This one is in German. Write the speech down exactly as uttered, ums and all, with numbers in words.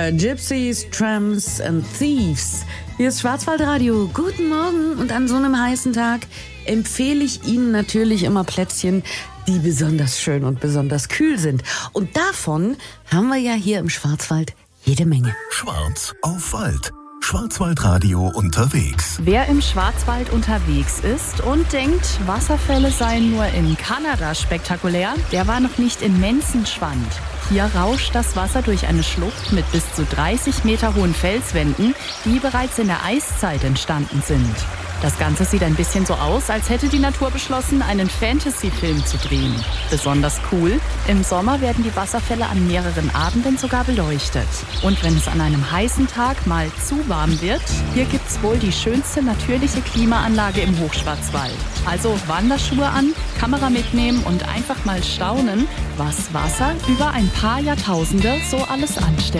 hier, Gypsies, Tramps and Thieves. Hier ist Schwarzwaldradio. Guten Morgen. Und an so einem heißen Tag empfehle ich Ihnen natürlich immer Plätzchen, die besonders schön und besonders kühl sind. Und davon haben wir ja hier im Schwarzwald jede Menge. Schwarz auf Wald. Schwarzwaldradio unterwegs. Wer im Schwarzwald unterwegs ist und denkt, Wasserfälle seien nur in Kanada spektakulär, der war noch nicht in Menzenschwand. Hier rauscht das Wasser durch eine Schlucht mit bis zu dreißig Meter hohen Felswänden, die bereits in der Eiszeit entstanden sind. Das Ganze sieht ein bisschen so aus, als hätte die Natur beschlossen, einen Fantasy-Film zu drehen. Besonders cool, im Sommer werden die Wasserfälle an mehreren Abenden sogar beleuchtet. Und wenn es an einem heißen Tag mal zu warm wird, hier gibt's wohl die schönste natürliche Klimaanlage im Hochschwarzwald. Also Wanderschuhe an, Kamera mitnehmen und einfach mal staunen, was Wasser über ein paar Jahrtausende so alles anstellt.